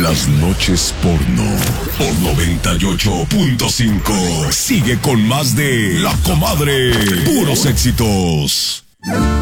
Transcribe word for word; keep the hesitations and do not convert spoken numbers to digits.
Las noches porno por noventa y ocho punto cinco. Sigue con más de La Comadre. Puros éxitos.